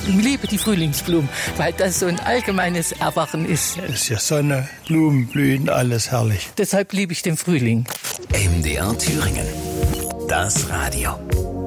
liebe die Frühlingsblumen, weil das so ein allgemeines Erwachen ist. Es ist ja Sonne, Blumen, Blühen, alles herrlich. Deshalb liebe ich den Frühling. MDR Thüringen. Das Radio.